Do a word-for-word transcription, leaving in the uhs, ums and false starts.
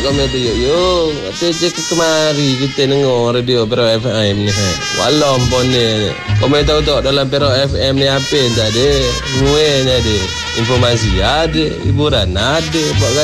komen tu yuk yuk. Kita cek kemari kita dengar radio Perak F M ni. Walau pun ni. Komen tahu tak dalam Perak F M ni apa yang tak ada. Semua yang ada. Informasi ada, hiburan ada.